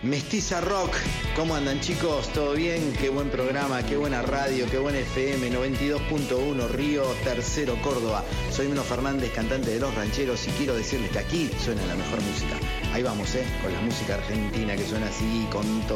Mestiza Rock, ¿cómo andan chicos? ¿Todo bien? Qué buen programa, qué buena radio, qué buen FM, 92.1 Río Tercero, Córdoba. Soy Bruno Fernández, cantante de Los Rancheros, y quiero decirles que aquí suena la mejor música. Ahí vamos, con la música argentina que suena así, con todo.